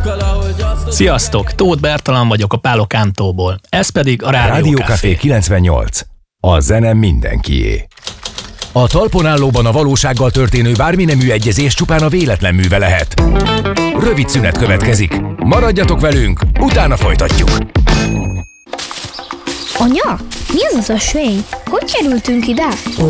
Sziasztok, Tóth Bertalan vagyok a Pálo Kántóból. Ez pedig a Rádió Café 98. A zene mindenkié. A talpon állóban a valósággal történő bármi nemű egyezés csupán a véletlen műve lehet. Rövid szünet következik. Maradjatok velünk, utána folytatjuk. Anya, mi az az ösvény? Hogy kerültünk ide?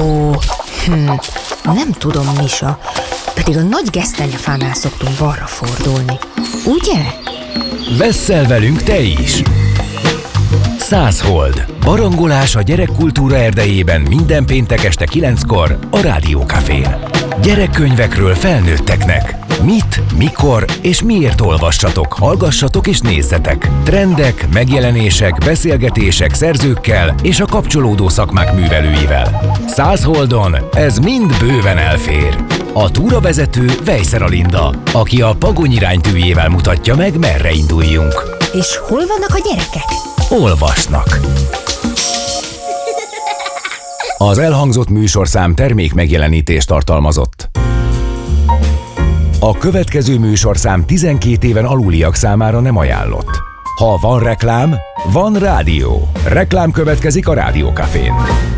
Nem tudom, Misa. Pedig a nagy gesztenyefánál szoktunk balra fordulni. Ugye? Vesszel velünk te is! 100 hold. Barangolás a gyerekkultúra erdejében minden péntek este 9-kor a Rádió Cafén. Gyerekkönyvekről felnőtteknek. Mit, mikor és miért olvassatok, hallgassatok és nézzetek. Trendek, megjelenések, beszélgetések szerzőkkel és a kapcsolódó szakmák művelőivel. 100 holdon ez mind bőven elfér. A túravezető Vejszer Alinda, aki a Pagony iránytűjével mutatja meg, merre induljunk. És hol vannak a gyerekek? Olvasnak. Az elhangzott műsorszám termék megjelenítést tartalmazott. A következő műsorszám 12 éven aluliak számára nem ajánlott. Ha van reklám, van rádió. Reklám következik a Rádió Cafén.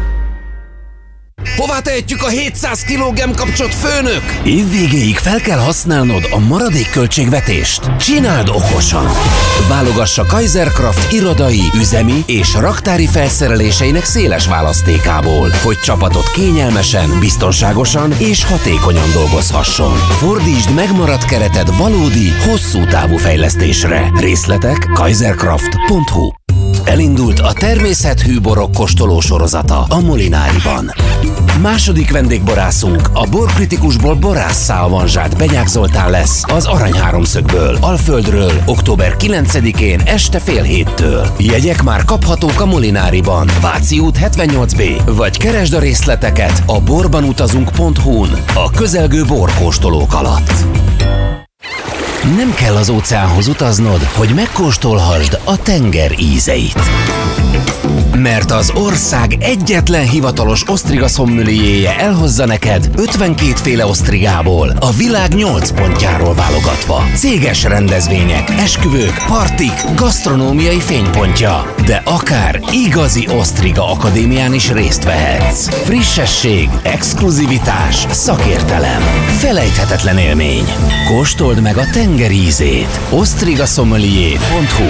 Hová tehetjük a 700 kg gemkapcsot, főnök? Évvégéig fel kell használnod a maradék költségvetést. Csináld okosan! Válogassa Kaiserkraft irodai, üzemi és raktári felszereléseinek széles választékából, hogy csapatot kényelmesen, biztonságosan és hatékonyan dolgozhasson. Fordítsd megmaradt kereted valódi, hosszú távú fejlesztésre. Részletek kaiserkraft.hu. Elindult a természethű borok kóstoló sorozata a Molináriban. Második vendégborászunk a borkritikusból borásszá avanzsált Benyák Zoltán lesz az Arany Háromszögből, Alföldről, október 9-én este fél 7-től. Jegyek már kaphatók a Molináriban, Váci út 78B, vagy keresd a részleteket a borbanutazunk.hu-n a közelgő borkóstolók alatt. Nem kell az óceánhoz utaznod, hogy megkóstolhassd a tenger ízeit. Mert az ország egyetlen hivatalos osztriga szommelierje elhozza neked 52 féle osztrigából, a világ 8 pontjáról válogatva. Céges rendezvények, esküvők, partik, gasztronómiai fénypontja. De akár igazi osztriga akadémián is részt vehetsz. Frissesség, exkluzivitás, szakértelem. Felejthetetlen élmény. Kóstold meg a tenger ízét. osztrigasommelier.hu.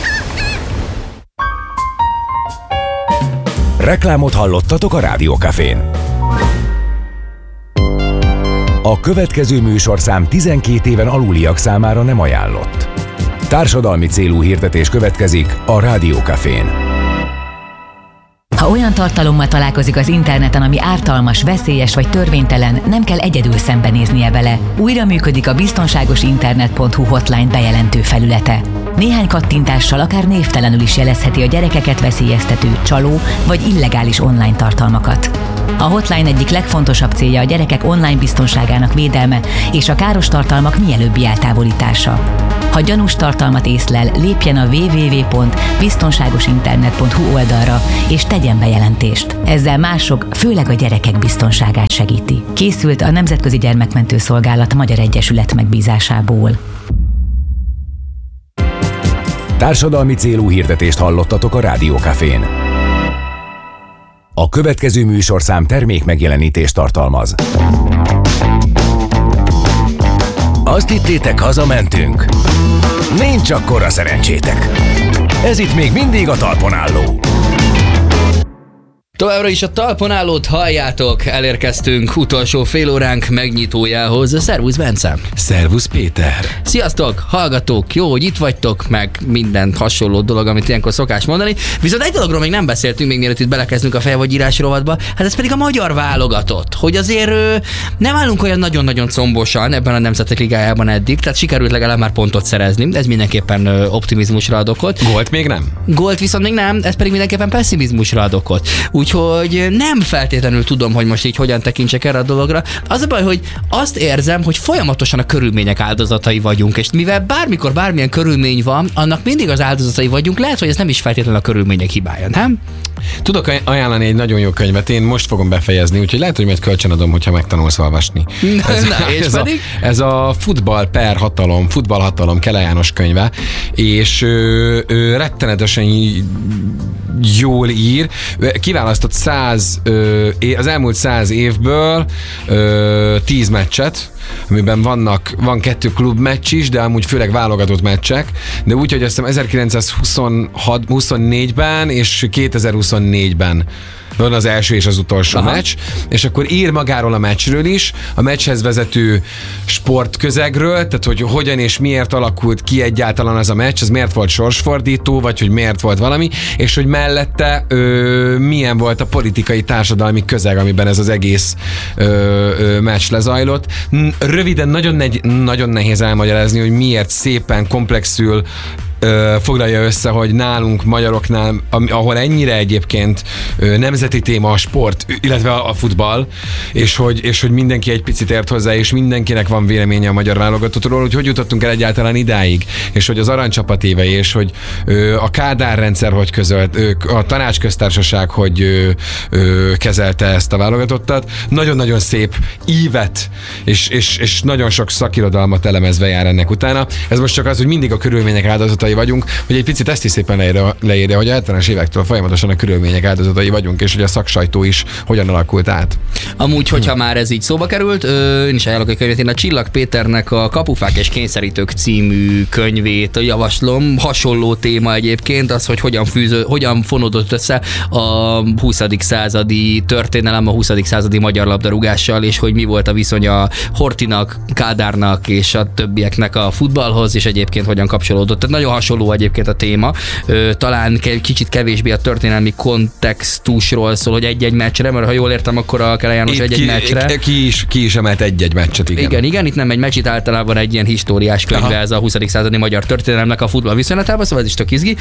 Reklámot hallottatok a Rádió Cafén. A következő műsorszám 12 éven aluliak számára nem ajánlott. Társadalmi célú hirdetés következik a Rádió Cafén. Ha olyan tartalommal találkozik az interneten, ami ártalmas, veszélyes vagy törvénytelen, nem kell egyedül szembenéznie vele. Újra működik a biztonságosinternet.hu hotline bejelentő felülete. Néhány kattintással akár névtelenül is jelezheti a gyerekeket veszélyeztető, csaló vagy illegális online tartalmakat. A hotline egyik legfontosabb célja a gyerekek online biztonságának védelme és a káros tartalmak mielőbbi eltávolítása. Ha gyanús tartalmat észlel, lépjen a www.biztonságosinternet.hu oldalra és tegyen bejelentést. Ezzel mások, főleg a gyerekek biztonságát segíti. Készült a Nemzetközi Gyermekmentő Szolgálat Magyar Egyesület megbízásából. Társadalmi célú hirdetést hallottatok a Rádió Cafén. A következő műsorszám termék megjelenítést tartalmaz. Azt hittétek, hazamentünk? Nincs akkora szerencsétek. Ez itt még mindig a talpon álló. Továbbra is a talpon állót halljátok, elérkeztünk utolsó fél óránk megnyitójához. Szervusz, Bence! Szervusz, Péter! Sziasztok, hallgatók! Jó, hogy itt vagytok, meg minden hasonló dolog, amit ilyenkor szokás mondani. Viszont egy dologról még nem beszéltünk, még mielőtt itt belekezdünk a fejvagyírás rovatba, hát ez pedig a magyar válogatott. Hogy azért nem állunk olyan nagyon-nagyon combosan ebben a Nemzetek Ligájában eddig, tehát sikerült legalább már pontot szerezni. Ez mindenképpen optimizmusra ad okot. Gólt még nem? Gólt viszont még nem, ez pedig mindenképpen pessimizmusra ad okot. Úgyhogy nem feltétlenül tudom, hogy most így hogyan tekintsek erre a dologra. Az a baj, hogy azt érzem, hogy folyamatosan a körülmények áldozatai vagyunk, és mivel bármikor bármilyen körülmény van, annak mindig az áldozatai vagyunk, lehet, hogy ez nem is feltétlenül a körülmények hibája, nem? Tudok ajánlani egy nagyon jó könyvet, én most fogom befejezni, úgyhogy lehet, hogy majd kölcsönadom, hogyha megtanulsz olvasni. Ez a Futballhatalom Kele János könyve, és ő rettenetesen jól ír, kiválasztott az elmúlt 100 évből 10 meccset, amiben van 2 klubmeccs is, de amúgy főleg válogatott meccsek, de úgy, hogy azt hiszem 1924-ben és 2024-ben van az első és az utolsó meccs, és akkor ír magáról a meccsről is, a meccshez vezető sportközegről, tehát hogy hogyan és miért alakult ki egyáltalán az a meccs, az miért volt sorsfordító, vagy hogy miért volt valami, és hogy mellette milyen volt a politikai társadalmi közeg, amiben ez az egész meccs lezajlott. Röviden nagyon nehéz elmagyarázni, hogy miért szépen komplexül foglalja össze, hogy nálunk magyaroknál, ahol ennyire egyébként nemzeti téma a sport, illetve a futball, és hogy mindenki egy picit ért hozzá, és mindenkinek van véleménye a magyar válogatottról, hogy jutottunk el egyáltalán idáig, és hogy az aranycsapat évei, és hogy a Kádár rendszer hogy közölt, a tanácsköztársaság hogy kezelte ezt a válogatottat. Nagyon-nagyon szép ívet, és nagyon sok szakirodalmat elemezve jár ennek utána. Ez most csak az, hogy mindig a körülmények áldozatai vagyunk, hogy egy picit ezt is szépen leírja, hogy a 70-es évektől folyamatosan a körülmények áldozatai vagyunk, és hogy a szaksajtó is hogyan alakult át. Amúgy, hogyha már ez így szóba került, én is ajánlok egy könyvet, én a Csillag Péternek a Kapufák és kényszerítők című könyvét javaslom. Hasonló téma egyébként az, hogy hogyan fonódott össze a 20. századi történelem, a 20. századi magyar labdarúgással, és hogy mi volt a viszony a Horthynak, Kádárnak és a többieknek a futballhoz, és egyébként hogyan kapcsolódott. Tehát nagyon hasonló egyébként a téma. Talán kicsit kevésbé a történelmi kontextusról szól, hogy egy-egy meccsre, mert ha jól értem, akkor a Kele János egy-egy meccsre. Ki is emelt egy-egy meccset, igen. Igen, itt nem egy meccs, itt általában egy ilyen históriás könyve, ez a 20. századi magyar történelemnek a futball viszonylatában, szóval ez is tök izgi.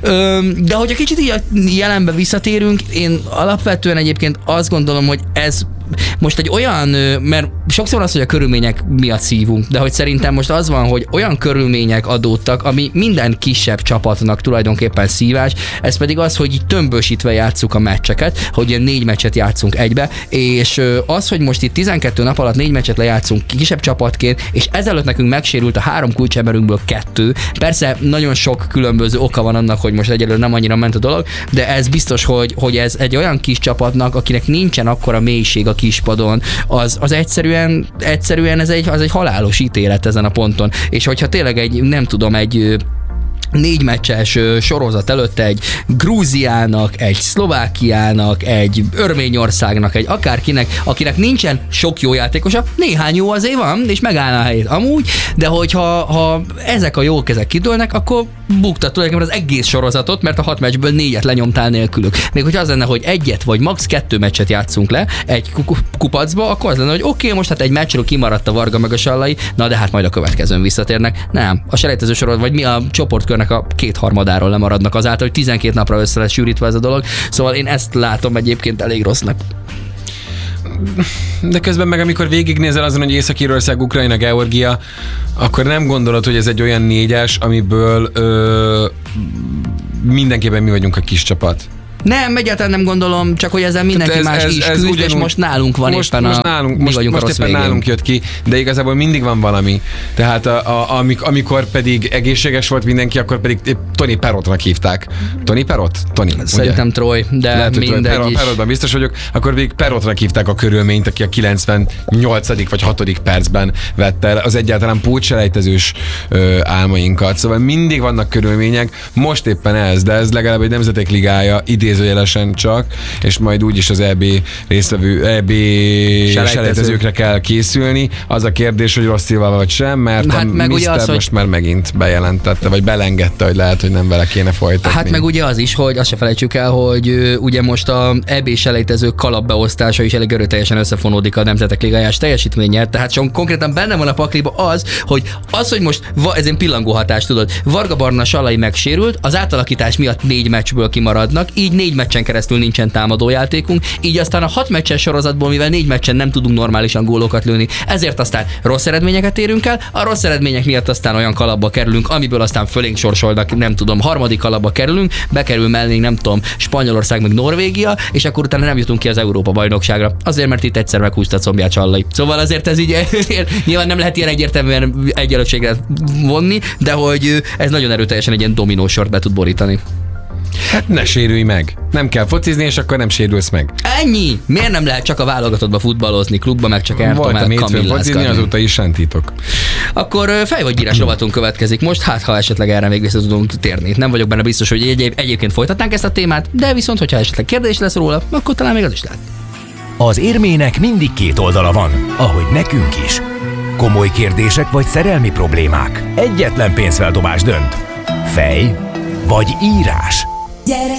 De hogyha kicsit így a jelenbe visszatérünk, én alapvetően egyébként azt gondolom, hogy ez most egy olyan, mert sokszor az, hogy a körülmények miatt szívunk, de hogy szerintem most az van, hogy olyan körülmények adódtak, ami minden kisebb csapatnak tulajdonképpen szívás, ez pedig az, hogy így tömbösítve játsszuk a meccseket, hogy ilyen 4 meccset játszunk egybe, és az, hogy most itt 12 nap alatt 4 meccset lejátszunk kisebb csapatként, és ezelőtt nekünk megsérült a 3 kulcsemberünkből 2. Persze nagyon sok különböző oka van annak, hogy most egyelőre nem annyira ment a dolog, de ez biztos, hogy ez egy olyan kis csapatnak, akinek nincsen akkora mélység a kispadon, az egyszerűen ez egy halálos ítélet ezen a ponton. És hogyha tényleg egy 4 meccses sorozat előtt egy Grúziának, egy Szlovákiának, egy Örményországnak, egy akárkinek, akinek nincsen sok jó játékosa, néhány jó azért van, és megállna a helyét amúgy, de hogyha ezek a jó kezek kidőlnek, akkor buktat tulajdonképpen az egész sorozatot, mert a 6 meccsből 4-et lenyomtál nélkülük. Még hogyha az lenne, hogy 1 vagy max. 2 meccset játszunk le egy kupacba, akkor az lenne, hogy oké, most hát egy meccsről kimaradt a Varga meg a Sallai, na de hát majd a következőn visszatérnek. Nem, a selejtező sorozat, vagy mi a csoportkörnek a 2/3 lemaradnak azáltal, hogy 12 napra össze lesz sűrítve ez a dolog. Szóval én ezt látom egyébként elég rossznak. De közben meg amikor végignézel azon, hogy Észak-Írország, Ukrajna, Georgia, akkor nem gondolod, hogy ez egy olyan 4-es, amiből mindenképpen mi vagyunk a kis csapat. Nem, egyáltalán nem gondolom, csak hogy ezzel mindenki más is küzd, ugyanúgy, és most nálunk van éppen most éppen nálunk jött ki, de igazából mindig van valami. Tehát amikor pedig egészséges volt mindenki, akkor pedig Tony Perrotnak hívták. Tony Perrot? Tony, szerintem ugye? Troy, de lehet, mindegy is. Perrotban biztos vagyok, akkor pedig Perrotnak hívták a körülményt, aki a 98. vagy 6. percben vette el az egyáltalán pótselejtezős álmainkat. Szóval mindig vannak körülmények, most éppen ez, de ez legalább egy nemzetek ligája, idézőjelesen csak, és majd úgyis az EB résztvevő, EB selejtezőkre kell készülni. Az a kérdés, hogy rossz szívvel vagy sem, mert hát a Mister most már megint bejelentette, vagy belengedte, hogy lehet, hogy nem vele kéne folytatni. Hát meg ugye az is, hogy azt se felejtsük el, hogy ugye most a EB selejtezők kalapbeosztása is elég erőteljesen összefonódik a Nemzetek Ligájás teljesítménnyel, tehát csak konkrétan benne van a pakliba hogy most ez egy pillangóhatás, tudod, Varga Barna, Sallai megsérült, az átalakítás miatt 4 meccsből kimaradnak, így 4 meccsen keresztül nincsen támadójátékunk, így aztán a 6 meccses sorozatból, mivel 4 meccsen nem tudunk normálisan gólokat lőni, ezért aztán rossz eredményeket érünk el, a rossz eredmények miatt aztán olyan kalapba kerülünk, amiből aztán fölénk sorsolnak, nem tudom, harmadik kalapba kerülünk, bekerül mellénk, nem tudom, Spanyolország meg Norvégia, és akkor utána nem jutunk ki az Európa-bajnokságra. Azért, mert itt egyszer meghúzta a combját Csallai. Szóval azért ez így nyilván nem lehet ilyen egyértelműen egyenlőségre vonni, de hogy ez nagyon erőteljesen egy ilyen dominósort be tud borítani. Hát ne sérülj meg. Nem kell focizni, és akkor nem sérülsz meg. Ennyi! Miért nem lehet csak a válogatottba futballozni, klubba, meg csak Voltam hétfőn focizni, azóta is sántítok. Akkor fej vagy írás rovatunk következik most, hát ha esetleg erre még vissza tudunk térni. Nem vagyok benne biztos, hogy egyébként folytatnánk ezt a témát, de viszont, hogyha esetleg kérdés lesz róla, akkor talán még az is lehet. Az érmének mindig két oldala van, ahogy nekünk is. Komoly kérdések vagy szerelmi problémák. Egyetlen pénzfeldobás dönt. Fej vagy írás. Gyere,